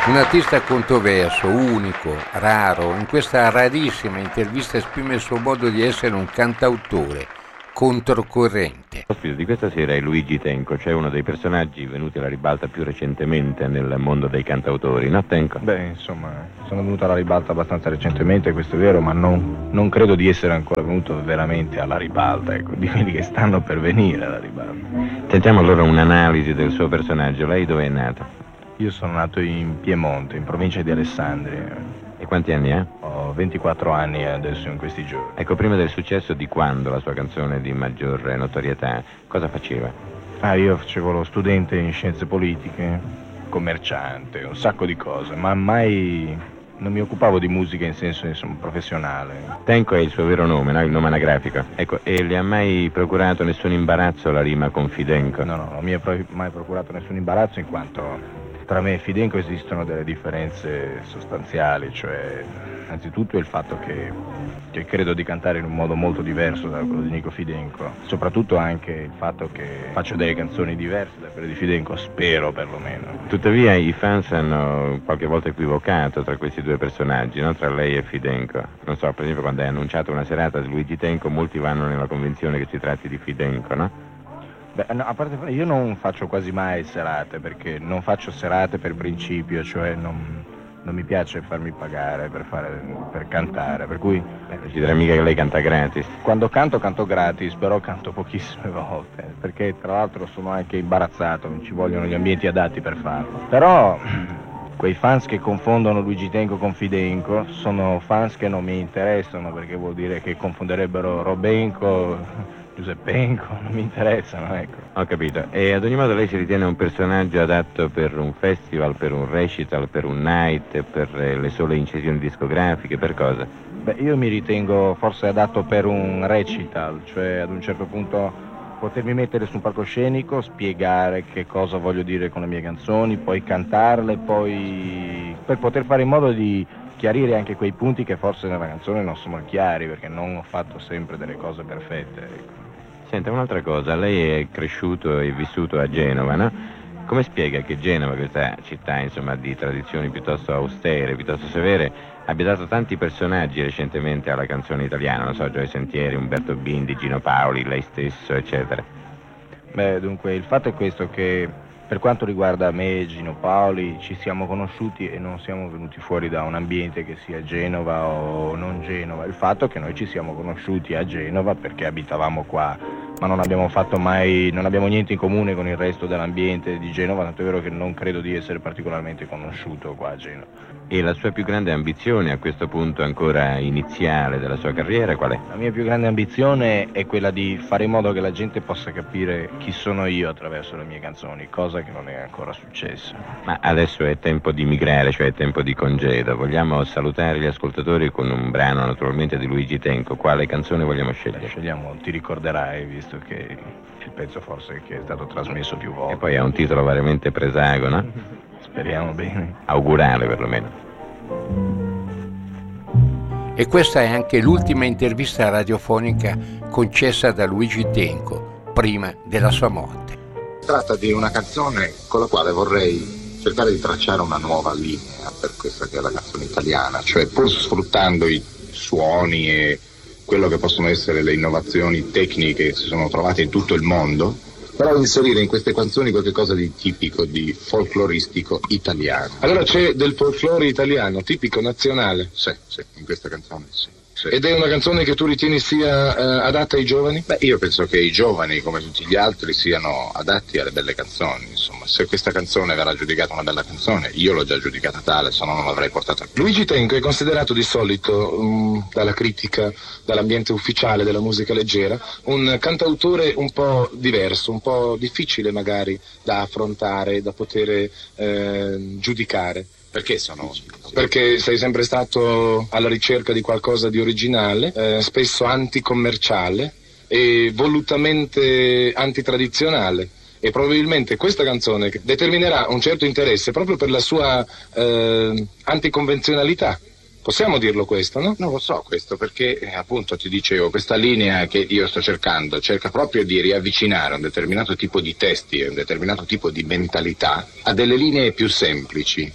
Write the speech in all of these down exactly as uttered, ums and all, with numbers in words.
Un artista controverso, unico, raro, in questa rarissima intervista esprime il suo modo di essere un cantautore controcorrente. L'ospite di questa sera è Luigi Tenco, cioè uno dei personaggi venuti alla ribalta più recentemente nel mondo dei cantautori, no Tenco? Beh, insomma, sono venuto alla ribalta abbastanza recentemente, questo è vero, ma non, non credo di essere ancora venuto veramente alla ribalta, ecco, di quelli che stanno per venire alla ribalta. Sentiamo allora un'analisi del suo personaggio. Lei dove è nato? Io sono nato in Piemonte, in provincia di Alessandria. E quanti anni ha? Ho ventiquattro anni adesso in questi giorni. Ecco, prima del successo di quando la sua canzone di maggior notorietà, cosa faceva? Ah, io facevo lo studente in scienze politiche, commerciante, un sacco di cose, ma mai non mi occupavo di musica in senso insomma, professionale. Tenco è il suo vero nome, no? Il nome anagrafico. Ecco, e le ha mai procurato nessun imbarazzo la rima con Fidenco? No, no, non mi ha pro- mai procurato nessun imbarazzo in quanto tra me e Fidenco esistono delle differenze sostanziali, cioè innanzitutto il fatto che, che credo di cantare in un modo molto diverso da quello di Nico Fidenco, soprattutto anche il fatto che faccio delle canzoni diverse da quelle di Fidenco, spero perlomeno. Tuttavia i fans hanno qualche volta equivocato tra questi due personaggi, no? Tra lei e Fidenco. Non so, per esempio quando hai annunciato una serata di Luigi Tenco, molti vanno nella convinzione che si tratti di Fidenco, no? Beh, no, a parte io non faccio quasi mai serate, perché non faccio serate per principio, cioè non, non mi piace farmi pagare per, fare, per cantare, per cui... Beh, ci dirà mica che lei canta gratis. Quando canto, canto gratis, però canto pochissime volte, perché tra l'altro sono anche imbarazzato, non ci vogliono gli ambienti adatti per farlo. Però quei fans che confondono Luigi Tenco con Fidenco sono fans che non mi interessano, perché vuol dire che confonderebbero Robenco... Giuseppenco, non mi interessano, ecco. Ho capito. E ad ogni modo lei si ritiene un personaggio adatto per un festival, per un recital, per un night, per le sole incisioni discografiche, per cosa? Beh, io mi ritengo forse adatto per un recital, cioè ad un certo punto potermi mettere su un palcoscenico, spiegare che cosa voglio dire con le mie canzoni, poi cantarle, poi per poter fare in modo di chiarire anche quei punti che forse nella canzone non sono chiari, perché non ho fatto sempre delle cose perfette, ecco. Senta, un'altra cosa, lei è cresciuto e vissuto a Genova, no? Come spiega che Genova, questa città insomma di tradizioni piuttosto austere, piuttosto severe, abbia dato tanti personaggi recentemente alla canzone italiana, non so, Gioia Sentieri, Umberto Bindi, Gino Paoli, lei stesso, eccetera? Beh, dunque, il fatto è questo, che per quanto riguarda me e Gino Paoli ci siamo conosciuti e non siamo venuti fuori da un ambiente che sia Genova o non Genova. Il fatto è che noi ci siamo conosciuti a Genova perché abitavamo qua, ma non abbiamo fatto mai, non abbiamo niente in comune con il resto dell'ambiente di Genova, tanto è vero che non credo di essere particolarmente conosciuto qua a Genova. E la sua più grande ambizione a questo punto ancora iniziale della sua carriera qual è? La mia più grande ambizione è quella di fare in modo che la gente possa capire chi sono io attraverso le mie canzoni, cosa che non è ancora successa. Ma adesso è tempo di migrare, cioè è tempo di congedo. Vogliamo salutare gli ascoltatori con un brano naturalmente di Luigi Tenco. Quale canzone vogliamo scegliere? Beh, scegliamo Ti ricorderai, visto che è il pezzo forse che è stato trasmesso più volte. E poi ha un titolo veramente presago, no? Speriamo bene. Augurale perlomeno. E questa è anche l'ultima intervista radiofonica concessa da Luigi Tenco prima della sua morte. Si tratta di una canzone con la quale vorrei cercare di tracciare una nuova linea per questa che è la canzone italiana, cioè pur sfruttando i suoni e quello che possono essere le innovazioni tecniche che si sono trovate in tutto il mondo, però inserire in queste canzoni qualcosa di tipico, di folcloristico italiano. Allora c'è del folklore italiano, tipico, nazionale? Sì, sì, in questa canzone sì. Sì. Ed è una canzone che tu ritieni sia eh, adatta ai giovani? Beh, io penso che i giovani, come tutti gli altri, siano adatti alle belle canzoni, insomma. Se questa canzone verrà giudicata una bella canzone, io l'ho già giudicata tale, se no non l'avrei portata qui. Luigi Tenco è considerato di solito, um, dalla critica, dall'ambiente ufficiale della musica leggera, un cantautore un po' diverso, un po' difficile magari da affrontare, da poter eh, giudicare. Perché sono? Perché sei sempre stato alla ricerca di qualcosa di originale, eh, spesso anticommerciale e volutamente antitradizionale. E probabilmente questa canzone determinerà un certo interesse proprio per la sua eh, anticonvenzionalità. Possiamo dirlo questo, no? Non lo so questo, perché eh, appunto ti dicevo, questa linea che io sto cercando cerca proprio di riavvicinare un determinato tipo di testi e un determinato tipo di mentalità a delle linee più semplici.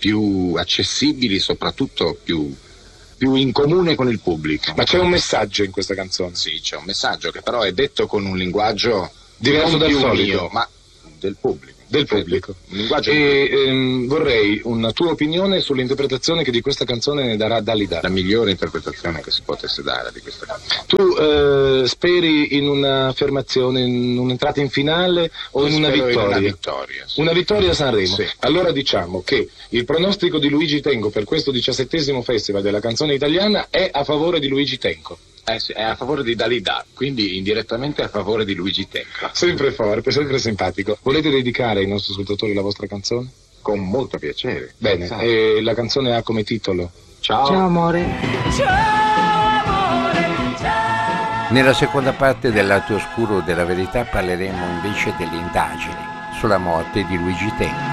più accessibili, soprattutto più, più in comune con il pubblico. Ma c'è un messaggio in questa canzone? Sì, c'è un messaggio che però è detto con un linguaggio diverso dal solito, mio, ma del pubblico. Del pubblico. Un linguaggio e ehm, vorrei una tua opinione sull'interpretazione che di questa canzone ne darà Dalida. La migliore interpretazione che si potesse dare di questa canzone. Tu eh, speri in un'affermazione, in un'entrata in finale o in una vittoria? In una vittoria, sì. Una vittoria a Sanremo. Sì. Allora diciamo che il pronostico di Luigi Tenco per questo diciassettesimo Festival della canzone italiana è a favore di Luigi Tenco. Eh sì, è a favore di Dalida, quindi indirettamente a favore di Luigi Tenco. Sempre forte, sempre simpatico. Volete dedicare ai nostri ascoltatori la vostra canzone? Con molto piacere. Bene, esatto. E la canzone ha come titolo Ciao. Ciao amore. Ciao amore. Ciao. Nella seconda parte del lato oscuro della verità parleremo invece delle indagini sulla morte di Luigi Tenco.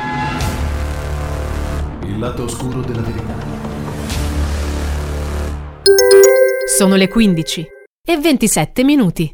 Il lato oscuro della verità. Sono le quindici e ventisette minuti.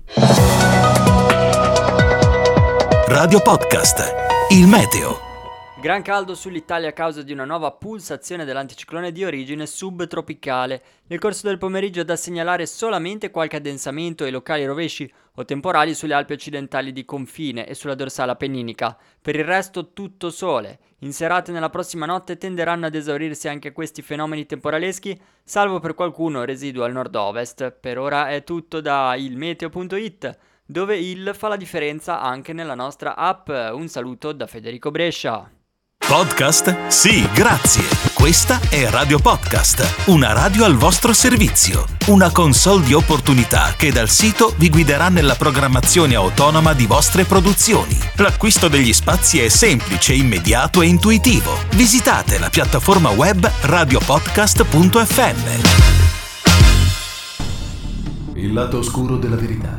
Radio Podcast, il meteo. Gran caldo sull'Italia a causa di una nuova pulsazione dell'anticiclone di origine subtropicale. Nel corso del pomeriggio è da segnalare solamente qualche addensamento e locali rovesci o temporali sulle Alpi occidentali di confine e sulla dorsale appenninica. Per il resto tutto sole. In serata e nella prossima notte tenderanno ad esaurirsi anche questi fenomeni temporaleschi, salvo per qualcuno residuo al nord-ovest. Per ora è tutto da ilmeteo punto it, dove il fa la differenza anche nella nostra app. Un saluto da Federico Brescia. Podcast? Sì, grazie. Questa è Radio Podcast, una radio al vostro servizio. Una console di opportunità che dal sito vi guiderà nella programmazione autonoma di vostre produzioni. L'acquisto degli spazi è semplice, immediato e intuitivo. Visitate la piattaforma web radiopodcast punto effe emme. Il lato oscuro della verità.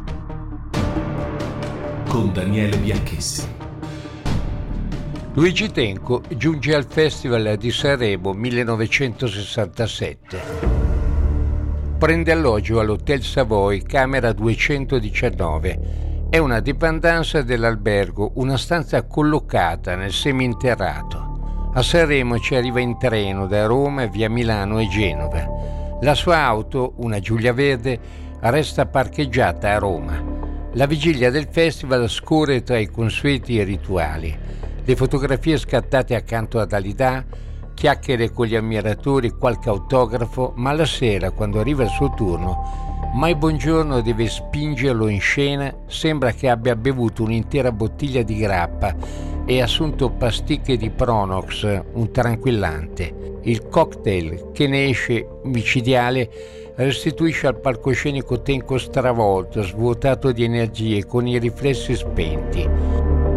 Con Daniele Bianchessi. Luigi Tenco giunge al Festival di Sanremo millenovecentosessantasette. Prende alloggio all'Hotel Savoy, camera duecentodiciannove. È una dépendance dell'albergo, una stanza collocata nel seminterrato. A Sanremo ci arriva in treno da Roma via Milano e Genova. La sua auto, una Giulia Verde, resta parcheggiata a Roma. La vigilia del festival scorre tra i consueti e rituali. Le fotografie scattate accanto a Dalida, chiacchiere con gli ammiratori, qualche autografo, ma la sera, quando arriva il suo turno, Mai Buongiorno deve spingerlo in scena, sembra che abbia bevuto un'intera bottiglia di grappa e assunto pasticche di Pronox, un tranquillante. Il cocktail che ne esce micidiale restituisce al palcoscenico Tenco stravolto, svuotato di energie, con i riflessi spenti.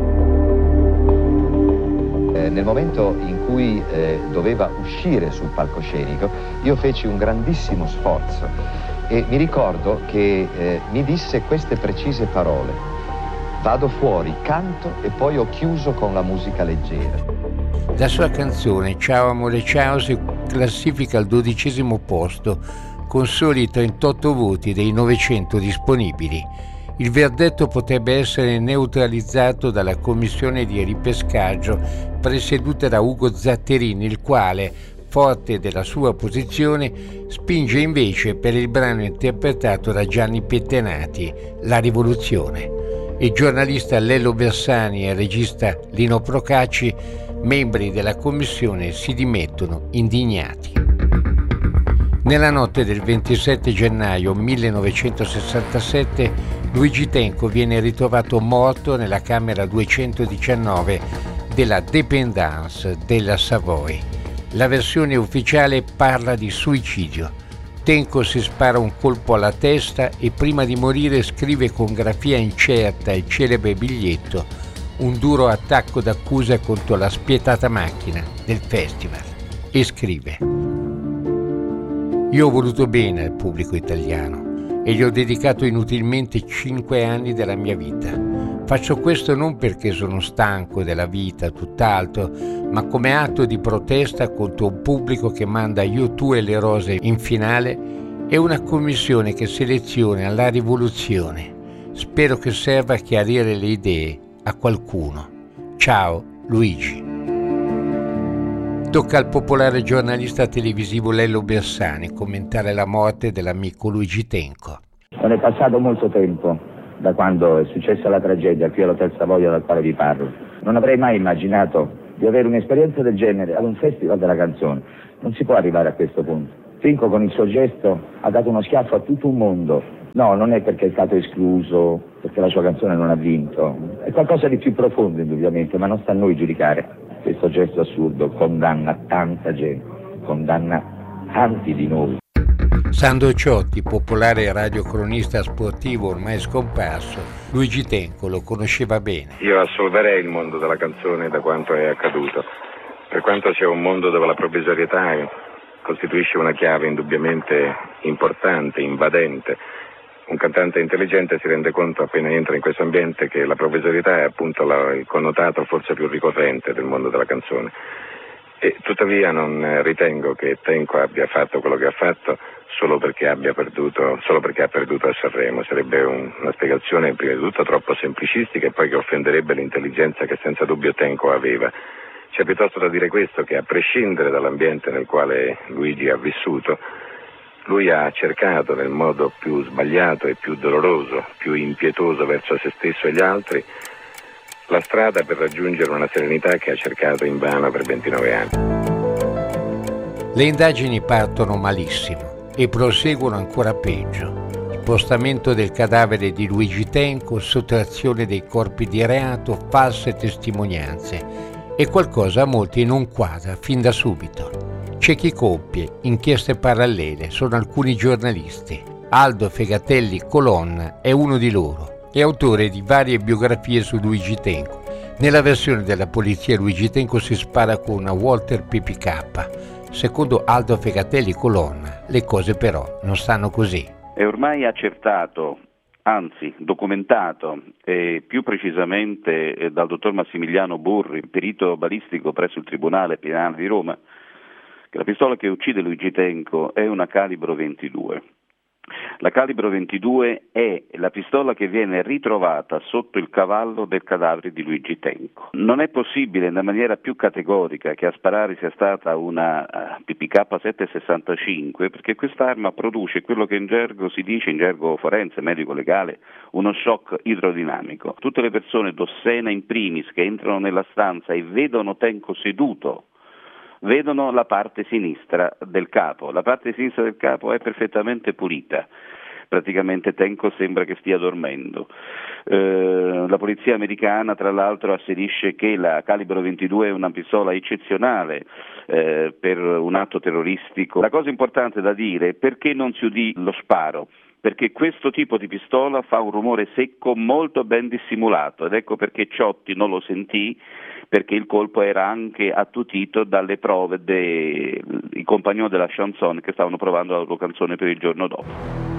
Nel momento in cui eh, doveva uscire sul palcoscenico, io feci un grandissimo sforzo e mi ricordo che eh, mi disse queste precise parole: vado fuori, canto e poi ho chiuso con la musica leggera. La sua canzone Ciao amore ciao si classifica al dodicesimo posto con soli trentotto voti dei novecento disponibili. Il verdetto potrebbe essere neutralizzato dalla commissione di ripescaggio presieduta da Ugo Zatterini, il quale, forte della sua posizione, spinge invece per il brano interpretato da Gianni Pettenati, La rivoluzione. Il giornalista Lello Bersani e il regista Lino Procacci, membri della commissione, si dimettono indignati. Nella notte del ventisette gennaio millenovecentosessantasette Luigi Tenco viene ritrovato morto nella camera duecentodiciannove della dépendance della Savoy. La versione ufficiale parla di suicidio. Tenco si spara un colpo alla testa e prima di morire scrive con grafia incerta il celebre biglietto: un duro attacco d'accusa contro la spietata macchina del festival. E scrive: io ho voluto bene al pubblico italiano e gli ho dedicato inutilmente cinque anni della mia vita. Faccio questo non perché sono stanco della vita, tutt'altro, ma come atto di protesta contro un pubblico che manda Io, tu e le rose in finale e una commissione che seleziona la rivoluzione. Spero che serva a chiarire le idee a qualcuno. Ciao, Luigi. Tocca al popolare giornalista televisivo Lello Bersani commentare la morte dell'amico Luigi Tenco. Non è passato molto tempo da quando è successa la tragedia qui all'Hotel Savoia dal quale vi parlo. Non avrei mai immaginato di avere un'esperienza del genere ad un festival della canzone. Non si può arrivare a questo punto. Tenco con il suo gesto ha dato uno schiaffo a tutto un mondo. No, non è perché è stato escluso, perché la sua canzone non ha vinto. È qualcosa di più profondo indubbiamente, ma non sta a noi giudicare. Questo gesto assurdo condanna tanta gente, condanna tanti di noi. Sandro Ciotti, popolare radiocronista sportivo ormai scomparso, Luigi Tenco lo conosceva bene. Io assolverei il mondo della canzone da quanto è accaduto, per quanto sia un mondo dove la provvisorietà costituisce una chiave indubbiamente importante, invadente. Un cantante intelligente si rende conto appena entra in questo ambiente che la provvisorietà è appunto la, il connotato forse più ricorrente del mondo della canzone. E tuttavia non ritengo che Tenco abbia fatto quello che ha fatto solo perché abbia perduto, solo perché ha perduto a Sanremo. Sarebbe un, una spiegazione prima di tutto troppo semplicistica e poi che offenderebbe l'intelligenza che senza dubbio Tenco aveva. C'è piuttosto da dire questo, che a prescindere dall'ambiente nel quale Luigi ha vissuto, lui ha cercato nel modo più sbagliato e più doloroso, più impietoso verso se stesso e gli altri, la strada per raggiungere una serenità che ha cercato invano per ventinove anni. Le indagini partono malissimo e proseguono ancora peggio. Spostamento del cadavere di Luigi Tenco, sottrazione dei corpi di reato, false testimonianze e qualcosa a molti non quadra fin da subito. C'è chi compie inchieste parallele, sono alcuni giornalisti. Aldo Fegatelli Colonna è uno di loro, è autore di varie biografie su Luigi Tenco. Nella versione della polizia Luigi Tenco si spara con una Walter P P K. Secondo Aldo Fegatelli Colonna, le cose però non stanno così. È ormai accertato, anzi documentato, e più precisamente eh, dal dottor Massimiliano Burri, perito balistico presso il Tribunale Penale di Roma, che la pistola che uccide Luigi Tenco è una calibro ventidue. La calibro ventidue è la pistola che viene ritrovata sotto il cavallo del cadavere di Luigi Tenco. Non è possibile in maniera più categorica che a sparare sia stata una P P K settecentosessantacinque, perché quest'arma produce quello che in gergo si dice, in gergo forense, medico-legale, uno shock idrodinamico. Tutte le persone, Dossena in primis, che entrano nella stanza e vedono Tenco seduto, vedono la parte sinistra del capo. La parte sinistra del capo è perfettamente pulita. Praticamente Tenco sembra che stia dormendo. Eh, la polizia americana tra l'altro asserisce che la calibro ventidue è una pistola eccezionale eh, per un atto terroristico. La cosa importante da dire è perché non si udì lo sparo. Perché questo tipo di pistola fa un rumore secco molto ben dissimulato, ed ecco perché Ciotti non lo sentì, perché il colpo era anche attutito dalle prove dei compagni della chanson che stavano provando la loro canzone per il giorno dopo.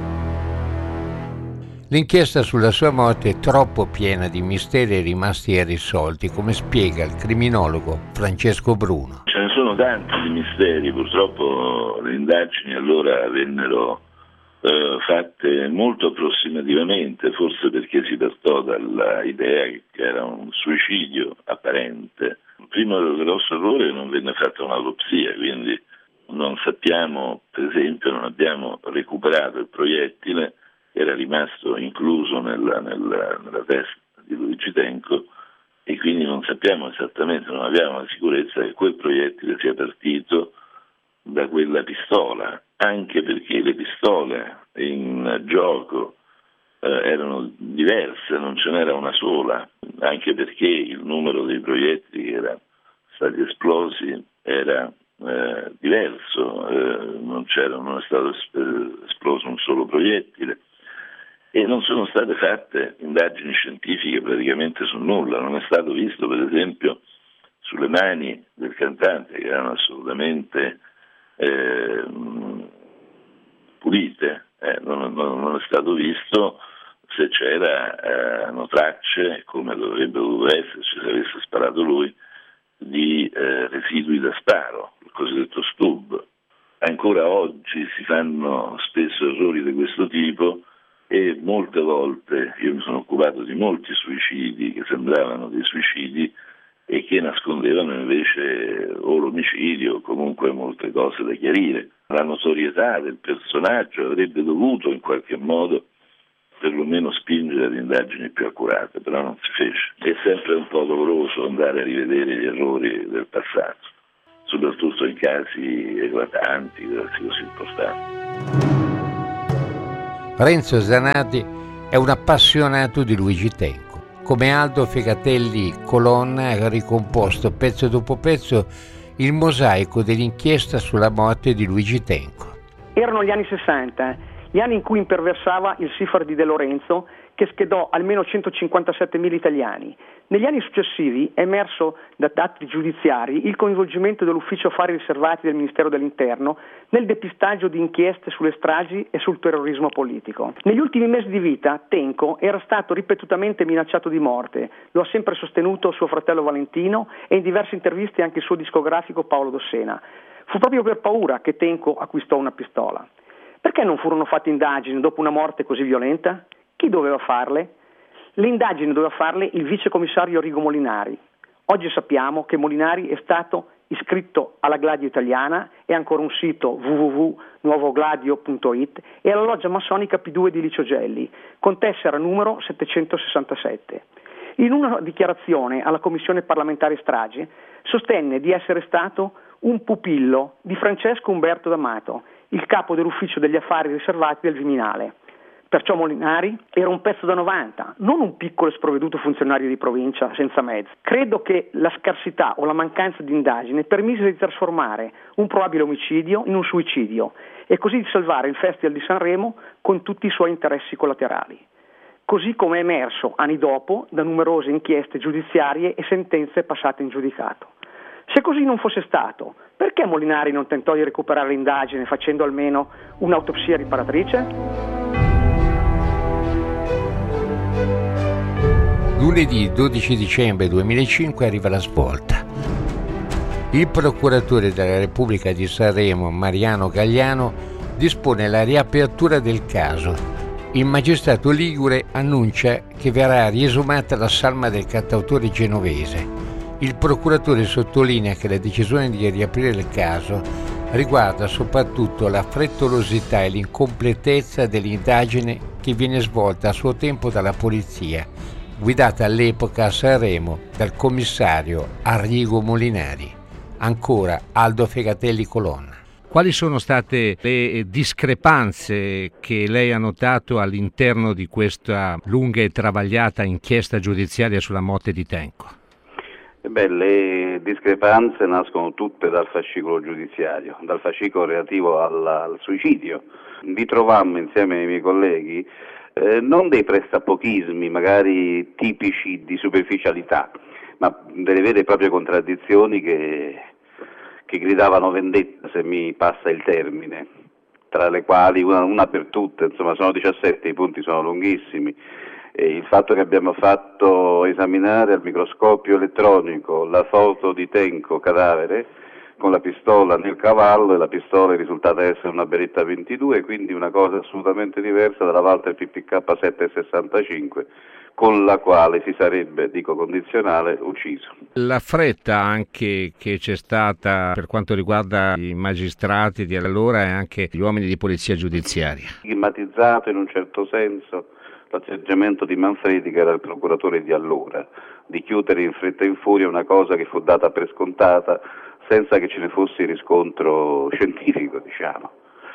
L'inchiesta sulla sua morte è troppo piena di misteri rimasti irrisolti, come spiega il criminologo Francesco Bruno. Ce ne sono tanti di misteri, purtroppo le indagini allora vennero eh, fatte molto approssimativamente, forse perché si partò dall'idea che era un suicidio apparente. Il primo grosso errore è che non venne fatta un'autopsia, quindi non sappiamo, per esempio, non abbiamo recuperato il proiettile, era rimasto incluso nella, nella, nella testa di Luigi Tenco, e quindi non sappiamo esattamente, non abbiamo la sicurezza che quel proiettile sia partito da quella pistola, anche perché le pistole in gioco eh, erano diverse, non ce n'era una sola, anche perché il numero dei proiettili che erano stati esplosi era eh, diverso, eh, non, c'era, non è stato esploso un solo proiettile. E non sono state fatte indagini scientifiche praticamente su nulla, non è stato visto per esempio sulle mani del cantante, che erano assolutamente eh, pulite, eh, non, non, non è stato visto se c'erano eh, tracce, come dovrebbe dovuto esserci se avesse sparato lui, di eh, residui da sparo, il cosiddetto stub. Ancora oggi si fanno spesso errori di questo tipo, e molte volte io mi sono occupato di molti suicidi che sembravano dei suicidi e che nascondevano invece o omicidio o comunque molte cose da chiarire. La notorietà del personaggio avrebbe dovuto in qualche modo perlomeno spingere ad indagini più accurate, però non si fece. È sempre un po' doloroso andare a rivedere gli errori del passato, soprattutto in casi eclatanti, casi così importanti. Renzo Zanardi è un appassionato di Luigi Tenco. Come Aldo Fegatelli Colonna ha ricomposto pezzo dopo pezzo il mosaico dell'inchiesta sulla morte di Luigi Tenco. Erano gli anni sessanta, gli anni in cui imperversava il Sifar di De Lorenzo, che schedò almeno centocinquantasettemila italiani. Negli anni successivi è emerso da dati giudiziari il coinvolgimento dell'Ufficio Affari Riservati del Ministero dell'Interno nel depistaggio di inchieste sulle stragi e sul terrorismo politico. Negli ultimi mesi di vita Tenco era stato ripetutamente minacciato di morte, lo ha sempre sostenuto suo fratello Valentino e in diverse interviste anche il suo discografico Paolo Dossena. Fu proprio per paura che Tenco acquistò una pistola. Perché non furono fatte indagini dopo una morte così violenta? Chi doveva farle? Le indagini doveva farle il vicecommissario Rigo Molinari. Oggi sappiamo che Molinari è stato iscritto alla Gladio Italiana e ancora un sito w w w punto nuovogladio punto it e alla loggia massonica P due di Licio Gelli, con tessera numero settecentosessantasette. In una dichiarazione alla Commissione parlamentare strage sostenne di essere stato un pupillo di Francesco Umberto D'Amato, il capo dell'ufficio degli affari riservati del Viminale. Perciò Molinari era un pezzo da novanta, non un piccolo e sprovveduto funzionario di provincia senza mezzi. Credo che la scarsità o la mancanza di indagine permise di trasformare un probabile omicidio in un suicidio e così di salvare il Festival di Sanremo con tutti i suoi interessi collaterali. Così come è emerso anni dopo da numerose inchieste giudiziarie e sentenze passate in giudicato. Se così non fosse stato, perché Molinari non tentò di recuperare l'indagine facendo almeno un'autopsia riparatrice? Lunedì dodici dicembre duemilacinque arriva la svolta. Il procuratore della Repubblica di Sanremo, Mariano Gagliano, dispone la riapertura del caso. Il magistrato ligure annuncia che verrà riesumata la salma del cantautore genovese. Il procuratore sottolinea che la decisione di riaprire il caso riguarda soprattutto la frettolosità e l'incompletezza dell'indagine che viene svolta a suo tempo dalla polizia, guidata all'epoca a Sanremo dal commissario Arrigo Molinari. Ancora Aldo Fegatelli Colonna. Quali sono state le discrepanze che lei ha notato all'interno di questa lunga e travagliata inchiesta giudiziaria sulla morte di Tenco? Beh, le discrepanze nascono tutte dal fascicolo giudiziario, dal fascicolo relativo al, al suicidio. Vi trovammo insieme ai miei colleghi eh, non dei pressapochismi magari tipici di superficialità, ma delle vere e proprie contraddizioni che, che gridavano vendetta, se mi passa il termine, tra le quali una, una per tutte, insomma sono diciassette, i punti sono lunghissimi. E il fatto che abbiamo fatto esaminare al microscopio elettronico la foto di Tenco cadavere con la pistola nel cavallo, e la pistola è risultata essere una Beretta ventidue, quindi una cosa assolutamente diversa dalla Walther P P K settecentosessantacinque con la quale si sarebbe, dico condizionale, ucciso. La fretta anche che c'è stata per quanto riguarda i magistrati di allora e anche gli uomini di polizia giudiziaria. Stigmatizzato in un certo senso l'atteggiamento di Manfredi, che era il procuratore di allora, di chiudere in fretta e in furia una cosa che fu data per scontata senza che ce ne fosse il riscontro scientifico, diciamo.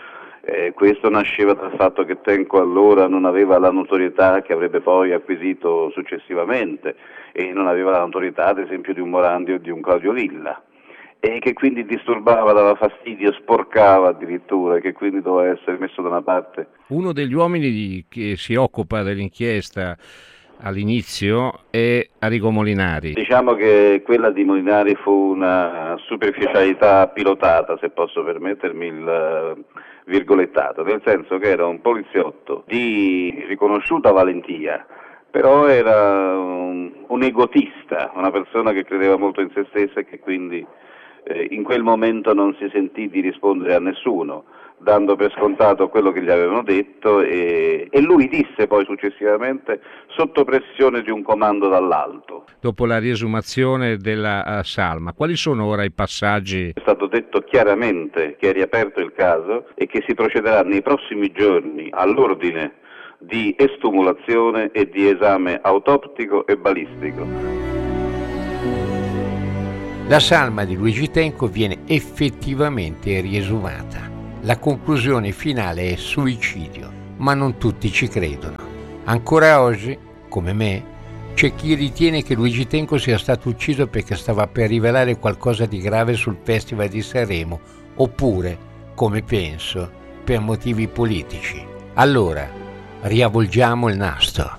Eh, questo nasceva dal fatto che Tenco allora non aveva la notorietà che avrebbe poi acquisito successivamente e non aveva la notorietà ad esempio di un Morandi o di un Claudio Villa, e che quindi disturbava, dava fastidio, sporcava addirittura, e che quindi doveva essere messo da una parte. Uno degli uomini di, che si occupa dell'inchiesta all'inizio è Arrigo Molinari. Diciamo che quella di Molinari fu una superficialità pilotata, se posso permettermi il uh, virgolettato, nel senso che era un poliziotto di riconosciuta valentia, però era un, un egotista, una persona che credeva molto in se stessa e che quindi in quel momento non si sentì di rispondere a nessuno, dando per scontato quello che gli avevano detto e, e lui disse poi successivamente sotto pressione di un comando dall'alto. Dopo la riesumazione della uh, salma, quali sono ora i passaggi? È stato detto chiaramente che è riaperto il caso e che si procederà nei prossimi giorni all'ordine di estumulazione e di esame autoptico e balistico. La salma di Luigi Tenco viene effettivamente riesumata. La conclusione finale è suicidio, ma non tutti ci credono. Ancora oggi, come me, c'è chi ritiene che Luigi Tenco sia stato ucciso perché stava per rivelare qualcosa di grave sul Festival di Sanremo, oppure, come penso, per motivi politici. Allora, riavvolgiamo il nastro.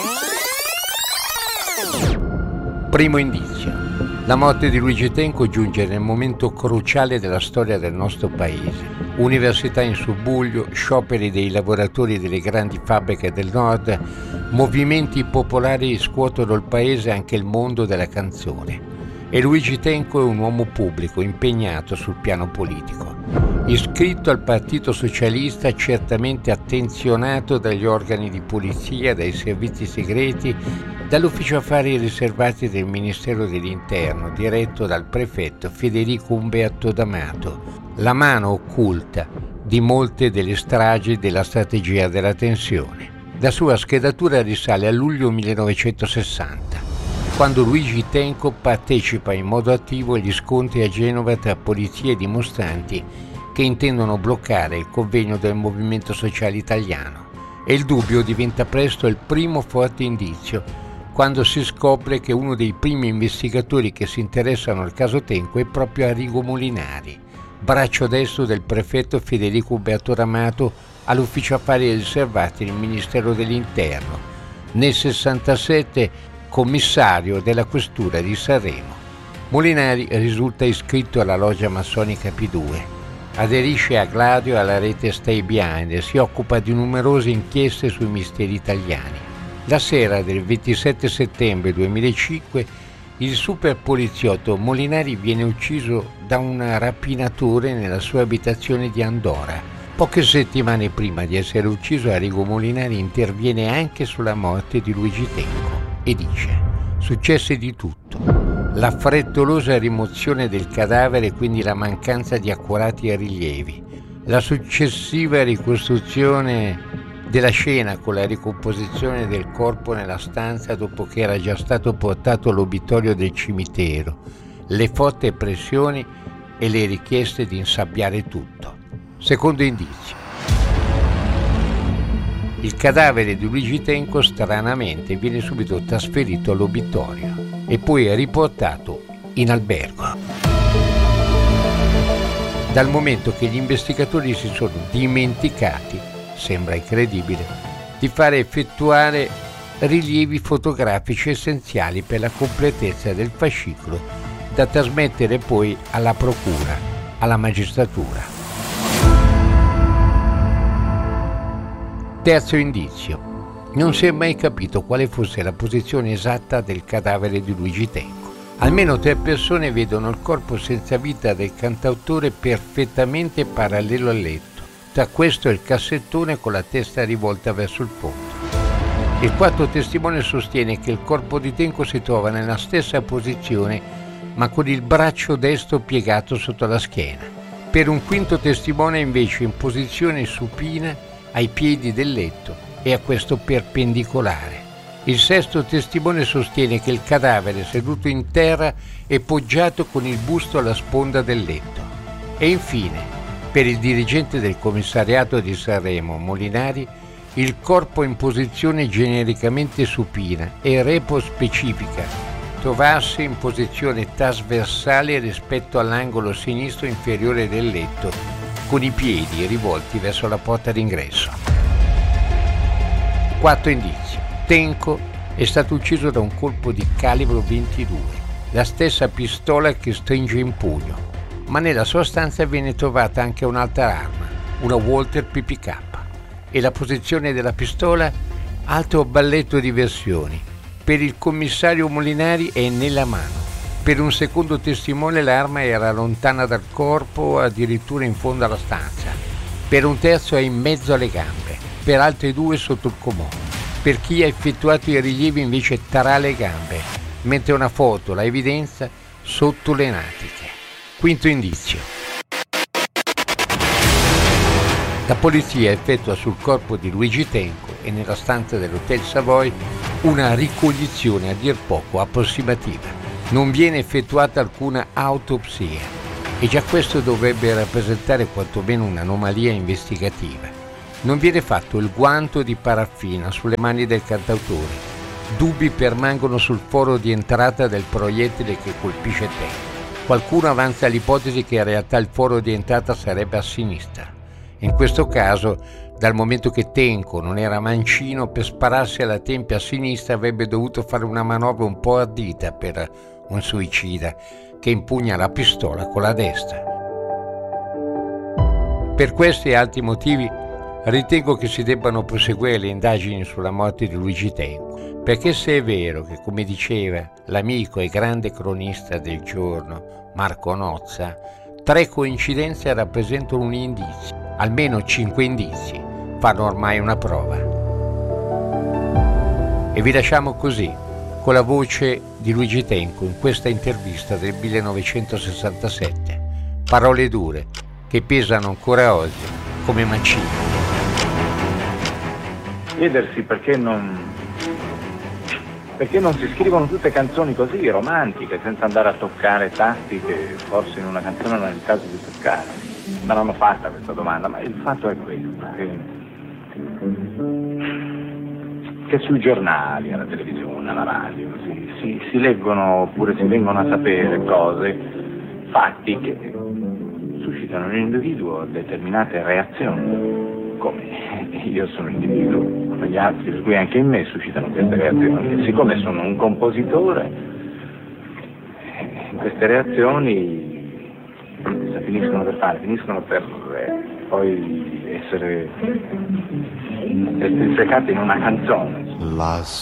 Primo indizio. La morte di Luigi Tenco giunge nel momento cruciale della storia del nostro paese. Università in subbuglio, scioperi dei lavoratori delle grandi fabbriche del nord, movimenti popolari scuotono il paese e anche il mondo della canzone. E Luigi Tenco è un uomo pubblico impegnato sul piano politico. Iscritto al Partito Socialista, certamente attenzionato dagli organi di polizia, dai servizi segreti, dall'ufficio affari riservati del Ministero dell'Interno, diretto dal prefetto Federico Umberto D'Amato, la mano occulta di molte delle stragi della strategia della tensione. La sua schedatura risale a luglio millenovecentosessanta, quando Luigi Tenco partecipa in modo attivo agli scontri a Genova tra polizia e dimostranti che intendono bloccare il convegno del Movimento Sociale Italiano. E il dubbio diventa presto il primo forte indizio, quando si scopre che uno dei primi investigatori che si interessano al caso Tenco è proprio Arrigo Molinari, braccio destro del prefetto Federico Umberto D'Amato all'ufficio affari riservati del Ministero dell'Interno, nel sessantasette commissario della questura di Sanremo. Molinari risulta iscritto alla loggia massonica P due, aderisce a Gladio e alla rete Stay Behind e si occupa di numerose inchieste sui misteri italiani. La sera del ventisette settembre duemilacinque il super poliziotto Molinari viene ucciso da un rapinatore nella sua abitazione di Andorra. Poche settimane prima di essere ucciso, Arrigo Molinari interviene anche sulla morte di Luigi Tenco e dice: successe di tutto. La frettolosa rimozione del cadavere e quindi la mancanza di accurati rilievi, la successiva ricostruzione della scena con la ricomposizione del corpo nella stanza dopo che era già stato portato all'obitorio del cimitero, le forti pressioni e le richieste di insabbiare tutto. Secondo indizio. Il cadavere di Luigi Tenco stranamente viene subito trasferito all'obitorio e poi è riportato in albergo. Dal momento che gli investigatori si sono dimenticati, sembra incredibile, di fare effettuare rilievi fotografici essenziali per la completezza del fascicolo da trasmettere poi alla procura, alla magistratura. Terzo indizio. Non si è mai capito quale fosse la posizione esatta del cadavere di Luigi Tenco. Almeno tre persone vedono il corpo senza vita del cantautore perfettamente parallelo al letto. Tra questo e il cassettone con la testa rivolta verso il fondo. Il quarto testimone sostiene che il corpo di Tenco si trova nella stessa posizione, ma con il braccio destro piegato sotto la schiena. Per un quinto testimone invece in posizione supina ai piedi del letto e a questo perpendicolare. Il sesto testimone sostiene che il cadavere seduto in terra è poggiato con il busto alla sponda del letto. E infine, per il dirigente del commissariato di Sanremo, Molinari, il corpo in posizione genericamente supina e repo specifica trovarsi in posizione trasversale rispetto all'angolo sinistro inferiore del letto, con i piedi rivolti verso la porta d'ingresso. Quarto indizio. Tenco è stato ucciso da un colpo di calibro ventidue, la stessa pistola che stringe in pugno, ma nella sua stanza viene trovata anche un'altra arma, una Walther P P K, e la posizione della pistola, altro balletto di versioni. Per il commissario Molinari è nella mano. Per un secondo testimone l'arma era lontana dal corpo, addirittura in fondo alla stanza. per un terzo è in mezzo alle gambe, per altri due sotto il comò. Per chi ha effettuato i rilievi invece tra le gambe, mentre una foto la evidenza sotto le natiche. Quinto indizio. La polizia effettua sul corpo di Luigi Tenco e nella stanza dell'Hotel Savoy una ricognizione a dir poco approssimativa. Non viene effettuata alcuna autopsia e già questo dovrebbe rappresentare quantomeno un'anomalia investigativa. Non viene fatto il guanto di paraffina sulle mani del cantautore. Dubbi permangono sul foro di entrata del proiettile che colpisce Tenco. Qualcuno avanza l'ipotesi che in realtà il foro di entrata sarebbe a sinistra. In questo caso, dal momento che Tenco non era mancino, per spararsi alla tempia a sinistra avrebbe dovuto fare una manovra un po' ardita per un suicida che impugna la pistola con la destra. Per questi e altri motivi ritengo che si debbano proseguire le indagini sulla morte di Luigi Tenco, perché se è vero che, come diceva l'amico e grande cronista del giorno Marco Nozza, tre coincidenze rappresentano un indizio, almeno cinque indizi fanno ormai una prova. E vi lasciamo così, con la voce di Luigi Tenco in questa intervista del millenovecentosessantasette. Parole dure che pesano ancora oggi come macigno. Chiedersi perché non, perché non si scrivono tutte canzoni così romantiche, senza andare a toccare tasti che forse in una canzone non è il caso di toccare. Me l'hanno fatta questa domanda, ma il fatto è questo, che, che sui giornali, alla televisione, alla radio, si, si, si leggono oppure si vengono a sapere cose, fatti che suscitano nell'individuo determinate reazioni, come io sono individuo, come gli altri, per cui anche in me suscitano queste reazioni. E siccome sono un compositore, queste reazioni finiscono per fare, finiscono per eh, poi essere estrecate in una canzone. Lassù